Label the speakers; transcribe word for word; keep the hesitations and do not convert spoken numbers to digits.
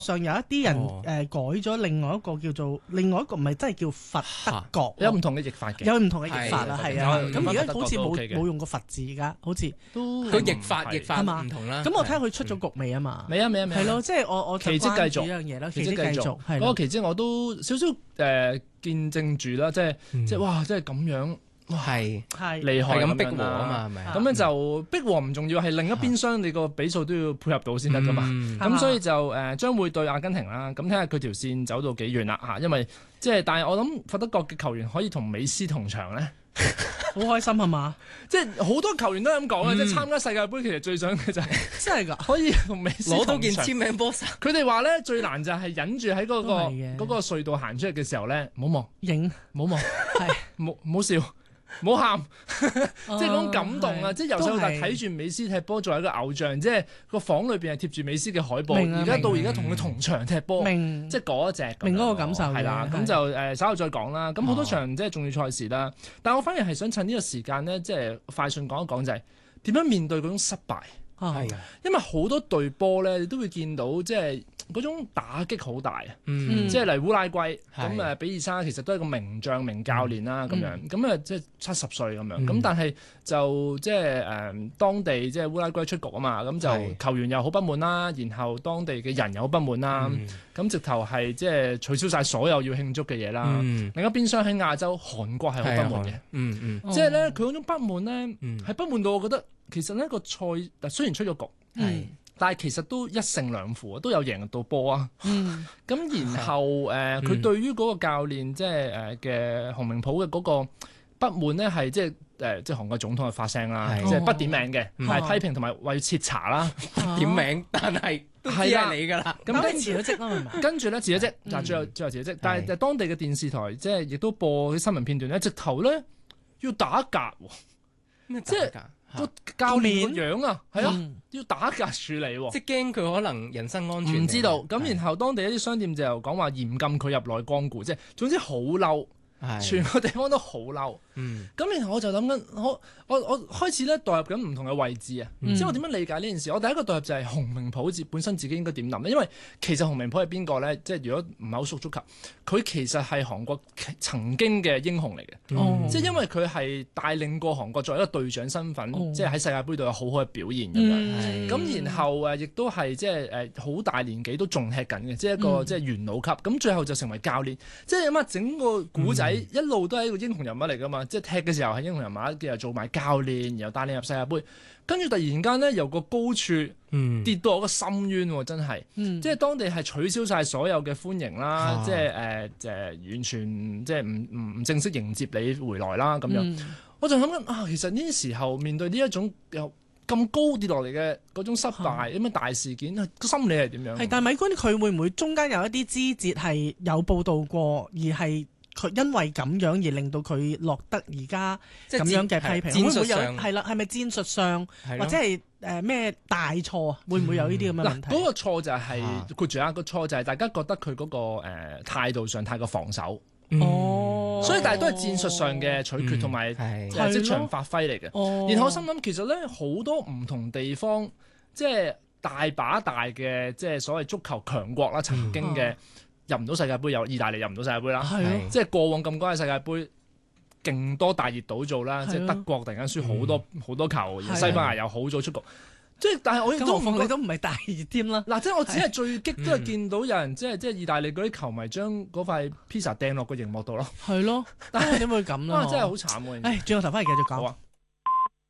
Speaker 1: 上有一啲人誒改咗另外一個叫做另外一個唔係真係叫佛德國，
Speaker 2: 有唔同嘅譯法嘅，
Speaker 1: 有唔同嘅譯法啦，係啊。咁而家好似冇冇用過佛字，而家好似
Speaker 3: 都佢譯法譯法唔同啦。
Speaker 1: 咁我睇下佢出咗局未啊嘛？
Speaker 2: 未啊未啊未。
Speaker 1: 係咯，即係我我
Speaker 2: 奇蹟繼續
Speaker 1: 呢樣嘢啦，
Speaker 2: 奇蹟繼續。嗰個奇蹟我都少少誒見證住啦，即係即係哇，即係咁樣。
Speaker 3: 係
Speaker 1: 係
Speaker 3: 厲害咁逼和啊嘛，係咪？
Speaker 2: 咁樣就逼和唔重要，係另一邊廂你個比數都要配合到先得噶嘛。咁所以就誒將會對阿根廷啦，咁睇下佢條線走到幾遠啦嚇。因為即係，但係我諗佛德國嘅球員可以同美斯同場咧，
Speaker 1: 好開心係嘛？
Speaker 2: 即係好多球員都係咁講啊！即係參加世界盃，其實最想嘅就係
Speaker 1: 真係㗎，
Speaker 2: 可以同美斯
Speaker 3: 攞到件簽名波衫。
Speaker 2: 佢哋話咧最難就係忍住喺嗰個嗰個隧道行出嚟嘅時候咧，唔好望
Speaker 1: 影，
Speaker 2: 唔好望，係冇唔好笑。唔好喊，即係嗰種感動啊！即係由細到大睇住美斯踢波作為一個偶像，即係個房裏邊係貼住美斯嘅海報，而家到而家同佢同場踢波，即係嗰一隻。
Speaker 1: 明嗰個感受
Speaker 2: 係啦，咁就誒稍後再講啦。咁好多場即係重要賽事啦，但我反而係想趁呢個時間咧，即係快訊講一講就係點樣面對嗰種失敗。
Speaker 1: 係，
Speaker 2: 因為好多隊波咧，你都會見到即係嗰種打擊好大啊！即係嚟烏拉圭咁誒，比爾沙其實都係個名將、名教練啦，咁樣咁啊，即係七十歲咁樣。咁但係就即係誒當地即係烏拉圭出局啊嘛，咁就球員又好不滿啦，然後當地嘅人又好不滿啦，咁直頭係即係取消晒所有要慶祝嘅嘢啦。另一邊廂喺亞洲，韓國係好不滿嘅，即係咧佢嗰種不滿咧係不滿到我覺得。其實呢個賽，但雖然出咗局，
Speaker 1: 係，
Speaker 2: 但係其實都一勝兩負啊，都有贏到波啊。
Speaker 1: 嗯，
Speaker 2: 咁然後誒，佢對於嗰個教練即係誒嘅洪明甫嘅嗰個不滿咧，係即係誒即係韓國總統係發聲啦，即係不點名嘅，係批評同埋話要徹查啦，
Speaker 3: 點名，但係都知係你㗎啦。
Speaker 1: 咁跟辭咗職啦，係咪？
Speaker 2: 跟住咧辭咗職，嗱最後最後辭咗職，但係當地嘅電視台即係亦都播啲新聞片段咧，直頭咧要打格喎，
Speaker 3: 咩
Speaker 2: 即係。個教練個樣啊，係啊，要打格處理喎，
Speaker 3: 即係驚佢可能人身安全。
Speaker 2: 唔知道，咁然後當地一啲商店就講話嚴禁佢入內光顧，即係總之好嬲，全個地方都好嬲。咁然後我就諗緊，我我我開始咧代入緊唔同嘅位置啊，即係我點樣理解呢件事？我第一個代入就係洪明甫自本身自己應該點諗咧？因為其實洪明甫係邊個咧？即係如果唔係好熟足球，佢其實係韓國曾經嘅英雄嚟嘅，即係因為佢係帶領過韓國作為一個隊長身份，即係喺世界盃度有好好嘅表現咁樣。咁然後誒，亦都係即係誒好大年紀都仲踢緊嘅，即係一個即係元老級。咁最後就成為教練，即係咁啊！整個古仔一路都係一個英雄人物嚟㗎嘛，即係踢嘅時候係英雄人物，又做埋教練，然後帶領入世界盃，跟住突然間咧由個高處跌到一個深淵喎，真係，即係當地係取消晒所有嘅歡迎啦，即係誒誒完全即係唔唔唔正式迎接你回來啦咁樣。我就諗緊啊，其實呢啲時候面對呢一種又咁高跌落嚟嘅嗰種失敗，咁樣大事件，個心理係點樣？
Speaker 1: 係，但係米官佢會唔會中間有一啲枝節係有報導過，而係？佢因為咁樣而令到佢落得而家咁樣嘅批評，會唔會有係啦？係咪戰術上或者係誒咩大錯？會唔會有呢啲咁嘅問題？
Speaker 2: 嗱，嗰個錯就係括住啊，個錯就係大家覺得佢嗰個誒態度上太過防守，
Speaker 1: 哦，
Speaker 2: 所以但係都係戰術上嘅取決同埋誒即場發揮嚟嘅。然後我心諗其實咧好多唔同地方即係大把大嘅即係所謂足球強國啦，曾經嘅。入唔到世界盃，有意大利入唔到世界盃啦，即係過往咁多嘅世界盃，勁多大熱倒灶啦，即係德國突然間輸好多好多球，西班牙又好早出局，即係但係我亦都
Speaker 1: 你都唔係大熱添啦。
Speaker 2: 嗱，即係我只係最激都係見到有人即係即係意大利嗰啲球迷將嗰塊披薩掟落個熒幕度咯，
Speaker 1: 係咯，但係點會咁咧？
Speaker 2: 哇，真係好慘喎！
Speaker 1: 誒，轉個頭翻嚟繼續講。